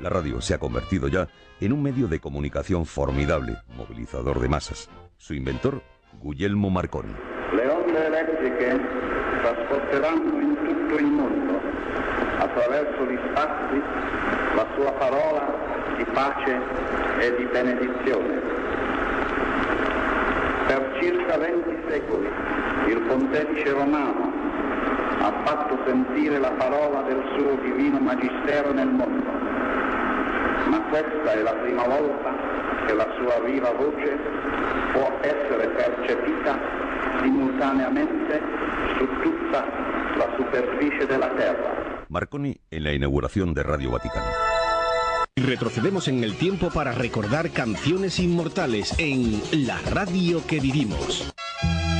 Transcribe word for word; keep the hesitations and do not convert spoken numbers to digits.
La radio se ha convertido ya en un medio de comunicación formidable, movilizador de masas. Su inventor, Guglielmo Marconi. Le onde elettriche trasporteranno in tutto il mondo, attraverso gli spazi, la sua parola di pace e di benedizione. Per circa venti secoli il Pontefice Romano ha fatto sentire la parola del suo divino magistero nel mondo, ma questa è la prima volta che la sua viva voce può essere percepita simultaneamente su tutta la superficie della Terra. Marconi en la inauguración de Radio Vaticano. Retrocedemos en el tiempo para recordar canciones inmortales en La Radio que vivimos.